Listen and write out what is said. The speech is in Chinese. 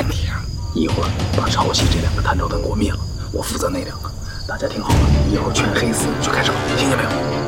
问题啊！一会儿把潮汐这2个探照灯给我灭了，我负责那2个。大家听好了，一会儿全黑死去开找，听见没有？